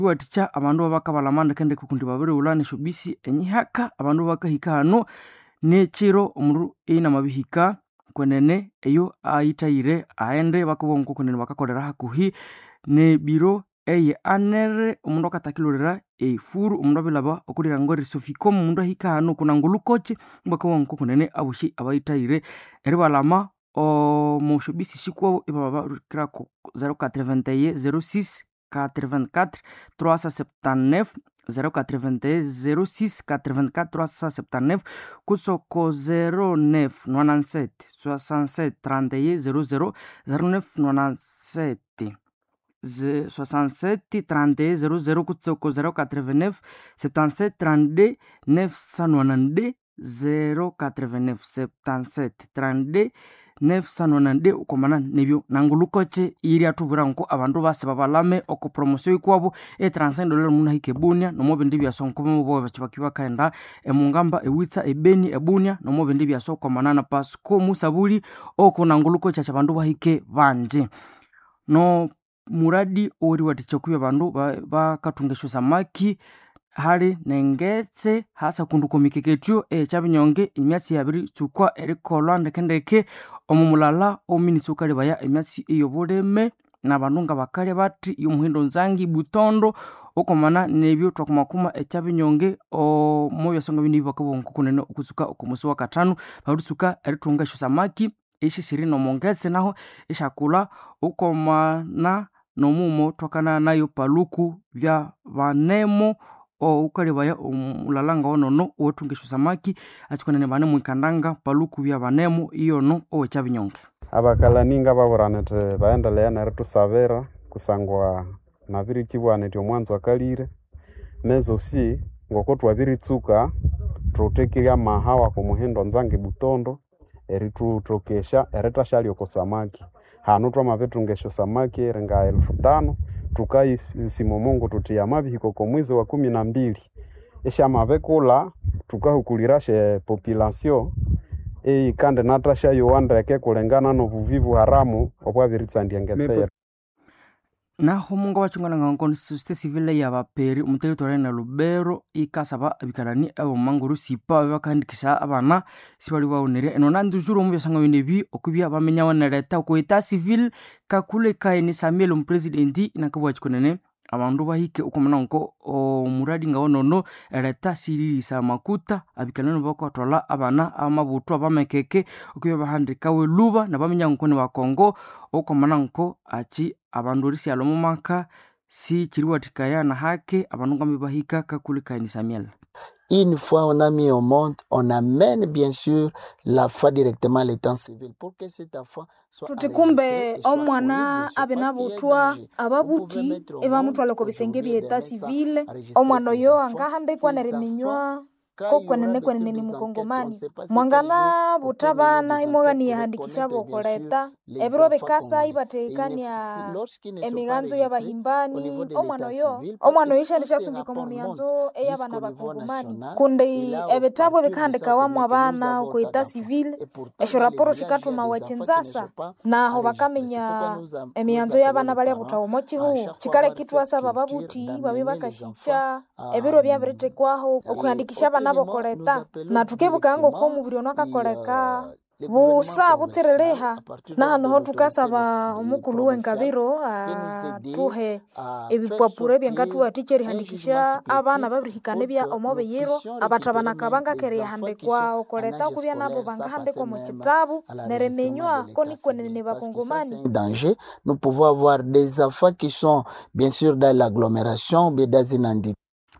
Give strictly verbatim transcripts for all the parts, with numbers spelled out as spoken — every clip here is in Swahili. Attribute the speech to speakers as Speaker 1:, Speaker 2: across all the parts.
Speaker 1: Waticha abandu bakabalamanda kende kukundi babiri ulane shobisi enyihaka abandu bakahika hano nechiro omuru ina mabihika kwenene eyo aitayire aende bakubongo kwenene bakakolera hakuhi ne biro eye anere omundu akatakilorera efuru omundu abilaba okulira ngori soficom omundu ahika hano kunangulukoche bakubongo kwenene abushi abaitayire eri balama o moshobisi shikwo ibaba kirako zero quatre vingt et un zero six quatre-vingt-quatre trois cent soixante-dix-neuf zero quatre vingt et un zero six quatre-vingt-quatre trois cent soixante-dix-neuf Kutsoko zero neuf quatre-vingt-sept soixante-sept trente et un zero zero zero neuf quatre-vingt-sept soixante-sept trente et un zero zero Kutsoko zero quatre-vingt-neuf soixante-dix-sept trente-deux neuf cent quatre-vingt-deux zero quatre-vingt-neuf soixante-dix-sept trente-deux neuf cent quatre-vingt-deux ukomana nebyo nangulukoche iri atubura nko abandu base babalame oko promotion ikwabo e trente-cinq dollars muna hikebunya no mobindi byasonko mubo bachibakiba kaenda emungamba ewitsa ebeni ebunya no mobindi byasoko manana pasco musabuli oko nangulukoche chabandu bahike banje no muradi ori watichokuya bandu bakatungesho samaki hali nengetse hasa kunduko mikeketyo e chabinyonge imyasi yabiri tsukwa erikolwa ndekendeke omumulala ominisukali baya imyasi iyo buleme nabandu bakali bati iyo muhindo nzangi butondo okomana nebyo twakumakuma echabinyonge o moyo songa bindi bakabonko kunene okusuka okumusi wa katanu barutsuka eritunga sho samaki ishi siri no mongetse naho ishakula okomana no mumo twakana nayo paluku vya vanemo o ukalibaya umulalanga onono otungesho samaki achikonene bane mwikandanga paluku bya banemu iyono o chabinyonge
Speaker 2: abakalaninga baburanete baendelea na tusavera kusangwa nabiri kibwane tyo mwanzo akalire mezo si ngoko twabiritsuka tutekiria mahawa ku muhindo nzange butondo eritu trokesha eretashali oko samaki hanu twa mavetungesho samaki renga elfu tano tukai simomongo tutia mabihiko ko mwezi wa kumi na mbili esha mavekula tukahukulirashe population e kande natasha yo wandreke kulengana no buvivu haramu obwa biritsandia ngetse
Speaker 1: naho munga wachungana ngangoni societe civile ya baperi umuteritoire na Lubero ikasaba abikarani abo manguru sipa bakandikisha abana sibali baonere eno nandujuru mu byasanga binebi okubya bamenya wana leta ko eta civil kakule kaini Samuel umpresidenti nakabwa chikonene abandu bahike ukomana nko omuradi ngawonono leta sirisa makuta abikanano bakwatola abana amabutu abamekeke okubya bahandika we luba nabamenya nko ne bakongo okomana nko achi abandu risi alomomaka si chiriwatikaya na hake abandu ngambe bahika kakule kaini Samuel.
Speaker 3: Une fois on a mis au monde, on amène bien sûr la foi directement à l'état civil pour que cette foi soit
Speaker 4: tutikumbe omwana abenabutwa ababuti eba mutwala ko bisenge byeta civil omwana yo angahandikwa nereminywa kokwenene kwenene ni mukongomani mwangana butabana imogani yahandikisha bokoleta ebiro bekasa ibatekania emiganzo y'abahimbani omwana yo omwana yo ishandisha sungiko mu mianzo eyabana bakongomani kundi ebetabwe bikandika wamwe abana ukoita civil esho raporo shikatuma wachenzasa naho bakamenya emianzo y'abana bali butawo mochihu chikale kitwa saba babuti babi bakashicha ebiro byabiretekwaho okuhandikisha abana bokoleta na tukebukango ko mubiri onakakoleka busa butsirereha na hano ho tukasaba omukulu w'engabiro tuhe ebipapuro byengatu aticheri handikisha abana babirihikane bya omobe yero abatabana kabanga kere handikwa okoleta kubya nabo banga handikwa mu kitabu neremenywa koni kwenene bakongomani
Speaker 3: danger nous pouvons avoir des enfants qui sont bien sûr dans l'agglomération bedazinandi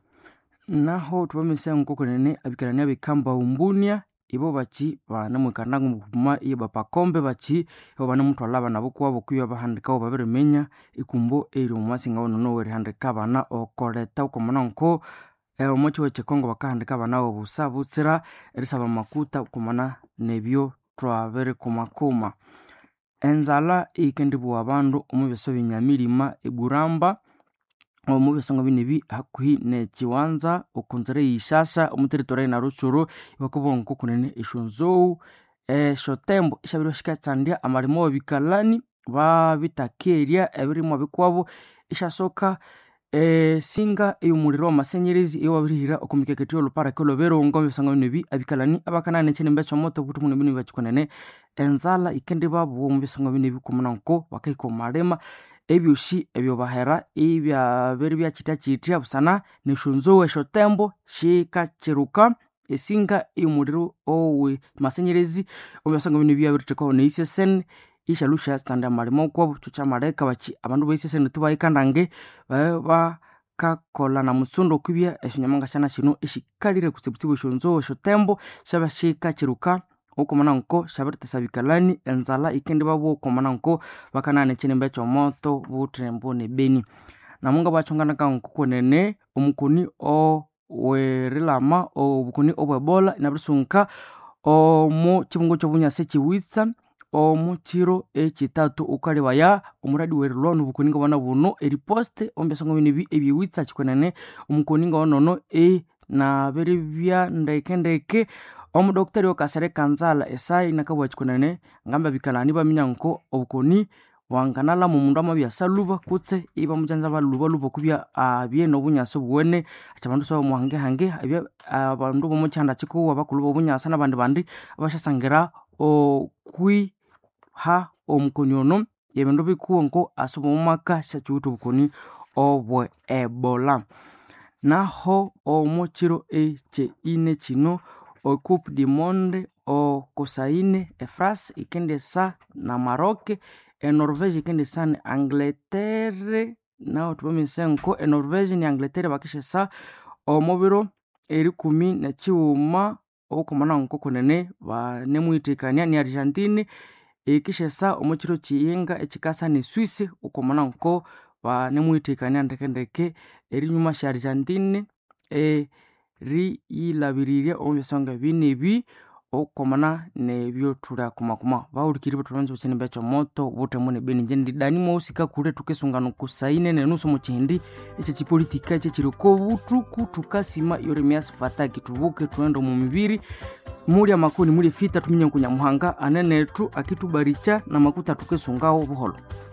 Speaker 1: naho tubamese nko kwenene abikarania bikamba umbunya ibo bachi bana mukandanga mukuma iyo bapakombe bachi ibo bana mutwala bana bukwa bukuya bahandika babiremenya ikumbo eri mumasinga wono no weri handika bana okoleta ukomana nko eh omochi weche Kongo bakahandika bana obusa butsira erisaba makuta ukomana nebyo twabere kumakuma enzala ikendibu abandu omubeso binyamirima iburamba omubi songa binebi hakuhi ne chiwanza okunzere yishasha umuteritoire na ruchuru bakubonko kunene ishonzo e shotembo ishabiro shikatsandia amarimo bikalani ba bitakeria ebirimo bikwabo ishasoka e singa eyomuliro w'amasanyalazi ewabirihira okumikeketi y'olupara k'olobero bisanga binebi abikalani abakanane chinembe chomoto kuti muno bino bachikonene enzala ikende babu mu bisanga binebi kumunanko bakaiko marema ebyoshi ebyo bahera ibya beri bya chita chitya busana nishunzo esho tembo shikachiruka esinga eyomuliro owe masanyalazi obisanga binebi abirteko ne isesen ishalusha standa marimo kwa chucha mareka bachi abandu baisese netubayikandange ba kakola na mutsundo kwibya eshinyamanga shana shino eshikalire kutsibutsibu shonzo esho tembo shabashika chiruka okomana nko shabartesabikalani enzala ikende babo okomana nko bakanane chinembe chomoto butrembo ne beni namunga bachongana kanko konene omukuni o werilama obukuni obwebola nabrisunka omu chibungo chobunyase chiwitsa omuchiro echitatu ukalibaya omuradi werilwano bukuninga bana buno eriposte ombesongo binibi ebiwitsa chikonene omukuninga onono e na beri bya ndekendeke omu doctor okasere kanzala esai nakabwa chikonene ngamba bikalani baminyanko obukoni wanganala mu mundu amabya saluba kutse iba mujanza baluba luba kubya abye nobunyaso buwene achabandu so muhange hange abye abandu bomuchanda chikuwa bakuluba obunyasa nabandi bandi abashasangira o kui ha omukonyono yebendo bikuwa nko asubo mumaka shachuto bukoni obwe ebola naho omuchiro eche ine chino o coupe du monde o kosaine e France ikende sa na Maroc e Norvège ikende sa na Angleterre na tubomisenko e Norvège ni Angleterre bakishe sa o mobiro eri kumi na chiuma okomana nko konene ba nemuitikania ni Argentine ekishesa omuchiro chiyinga echikasa ni Swiss okomana nko ba nemuitikania ndekendeke eri nyuma sha Argentine e ri ilabiriria ombesonga binebi okomana ne byotura kumakuma baurikiri baturanzo chinembe chomoto butemune beni njendi dani mosika kure tukesungano kusaine ne nuso muchindi eche chipolitika eche chiriko butuku tukasima yoremias fataki tubuke tuendo mu mibiri muri amakoni muri fita tuminye kunyamuhanga anenetu akitubaricha na makuta tukesungao buholo.